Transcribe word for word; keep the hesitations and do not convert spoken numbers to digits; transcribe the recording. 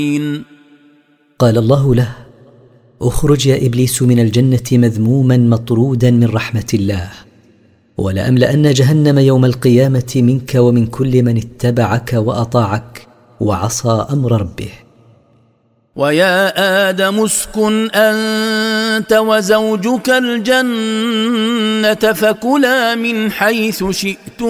قال الله له: اخرج يا إبليس من الجنة مذموما مطرودا من رحمة الله، ولأملأن جهنم يوم القيامة منك ومن كل من اتبعك وأطاعك وعصى أمر ربه. ويا آدم اسكن أنت وزوجك الجنة فكلا من حيث شئتم